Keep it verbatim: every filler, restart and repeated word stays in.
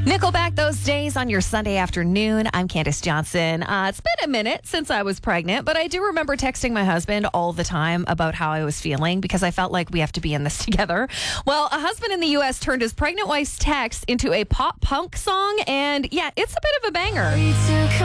Nickelback, Those Days on your Sunday afternoon. I'm Candace Johnson. Uh, it's been a minute since I was pregnant, but I do remember texting my husband all the time about how I was feeling because I felt like we have to be in this together. Well, a husband in the U S turned his pregnant wife's text into a pop punk song, and yeah, it's a bit of a banger.